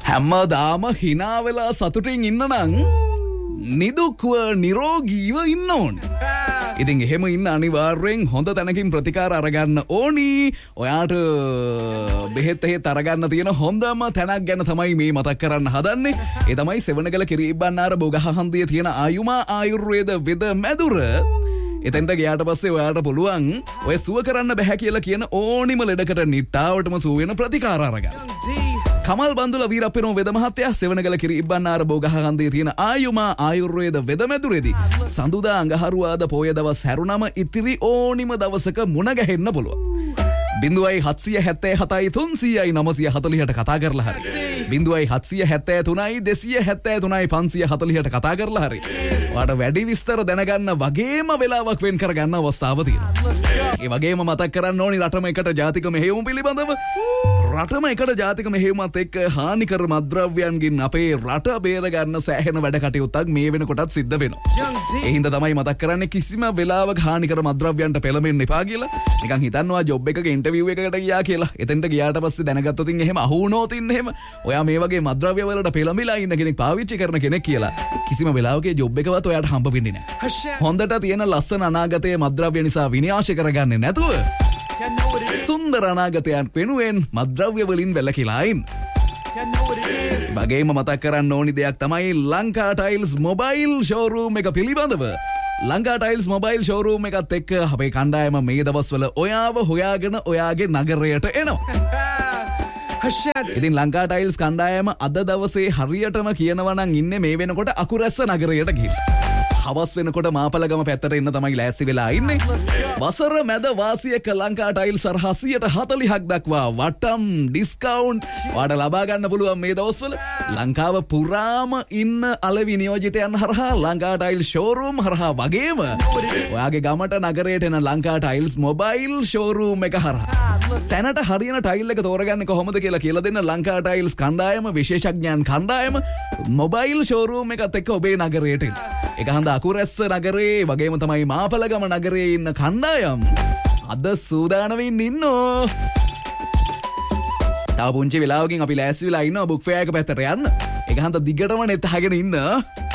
හැමදාම hina වෙලා සතුටින් ඉන්න නම් නිදුක්ව නිරෝගීව ඉන්න ඕනේ. ඉතින් එහෙම ඉන්න අනිවාර්යෙන් හොඳ තැනකින් ප්‍රතිකාර අරගන්න ඕනි. ඔයාට බෙහෙත් අරගන්න තියෙන හොඳම තැනක් ගැන තමයි මේ මතක් කරන්න හදන්නේ. ඒ තමයි සෙවණගල කිරිබ්බන්නාර බොගහහන්දියේ තියෙන ආයුමා ආයුර්වේද වෙද මැදුර. එතෙන්ට ගියාට පස්සේ ඔයාට පුළුවන් ඔය සුව කරන්න බෑ කියලා කියන ඕනිම ලෙඩකට නිට්ටාවටම සුව වෙන ප්‍රතිකාර අරගන්න. කමල් බන්දුල වීරප්පනෝ වෙද මහත්තයා සෙවණගල කිරිබ්බන්නාර බොගහහන්දියේ තියෙන ආයුමා ආයුර්වේද වෙද මැදුරේදී සඳුදා අඟහරුවාද පොය දවස් හැරුණම ඉතිරි ඕනිම දවසක මුණ ගැහෙන්න පුළුවන්. 0777යි 300යි 940ට කතා කරලා හරි 0773යි 273යි 540ට කතා කරලා හරි ඔයාට වැඩි විස්තර දැනගන්න වගේම වෙලාවක් වෙන් කරගන්න අවස්ථාව තියෙනවා. ඒ වගේම මතක් කරන්න ඕනි රටම එකට ජාතික මෙහෙයුම් පිළිබඳව. රටම එකට ජාතික මෙහෙයුමත් එක්ක හානිකර මත්ද්‍රව්‍යයන්ගෙන් අපේ රට බේර ගන්න සෑහෙන වැඩ කටයුත්තක් මේ වෙනකොටත් සිද්ධ වෙනවා. ඒ හින්දා තමයි මතක් කරන්නේ කිසිම වෙලාවක හානිකර මත්ද්‍රව්‍යයන්ට පෙළඹෙන්න එපා කියලා. නිකන් හිතන්නවා ජොබ් එකක ඉන්ටර්විව් එකකට ගියා කියලා. එතෙන්ට ගියාට පස්සේ දැනගත්තොත් එහෙම අහු වුණොත් එහෙම ඔයා මේ වගේ මත්ද්‍රව්‍ය වලට පෙළඹිලා ඉන්න කෙනෙක් පාවිච්චි කරන කෙනෙක් කියලා කිසිම වෙලාවක ජොබ් එකවත් ඔයාට හම්බ වෙන්නේ නැහැ. හොඳට තියෙන ලස්සන අනාගතයේ මත්ද්‍රව්‍ය නිසා විනාශ කරගන්නේ නැතුව සුන්දර අනාගතයක් වෙනුවෙන් මත්ද්‍රව්‍ය වලින් වැළකීලා ඉන්න. වගේම මතක් කරන්න ඕනි දෙයක් තමයි ලංකා ටයිල්ස් මොබයිල් ෂෝරූම් එක පිළිබඳව. ලංකා ටයිල්ස් මොබයිල් ෂෝරූම් එකත් එක්ක අපේ කණ්ඩායම මේ දවස්වල ඔයාව හොයාගෙන ඔයාගේ නගරයට එනවා. ඉතින් ලංකා ටයිල්ස් කණ්ඩායම අද දවසේ හරියටම කියනවා නම් ඉන්නේ මේ වෙනකොට අකුරැස්ස නගරයට ගිහින්. හවස් වෙනකොට මාපලගම පැත්තට එන්න තමයි ලෑස්ති වෙලා ඉන්නේ. වසර මැද වාසියක ලංකා ටයිල්ස් 140ක් දක්වා වටම් ඩිස්කවුන්ට් ඔයාට ලබා ගන්න පුළුවන් මේ දවස්වල. ලංකාව පුරාම ඉන්න අලෙවි නියෝජිතයන් හරහා ලංකා ටයිල්ස් ෂෝරූම් හරහා වගේම ඔයාගේ ගමට නගරයට එන ලංකා ටයිල්ස් මොබයිල් ෂෝරූම් එක හරහා තැනට හරියන ටයිල් එක තෝරගන්නේ කොහොමද කියලා දෙන්න ලංකා ටයිල්ස් කණ්ඩායම විශේෂඥයන් කණ්ඩායම මොබයිල් ෂෝරූම් එකත් එක්ක ඔබේ නගරයට එන. ඒක හන්ද අකුරැස්ස නගරේ වගේම තමයි මාපලගම නගරේ ඉන්න කණ්ඩායම් අද සූදානමින් ඉන්නෝ. තව පුංචි වෙලාවකින් අපි ලෑස්ති වෙලා ඉන්නවා බුක් ෆෙයාර් එක පැත්තට යන්න. ඒක හන්ද දිගටම net අහගෙන ඉන්න.